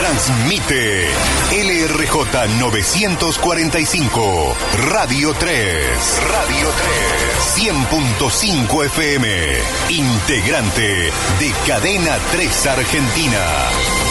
Transmite LRJ 945, Radio 3, 100.5 FM, integrante de Cadena 3 Argentina.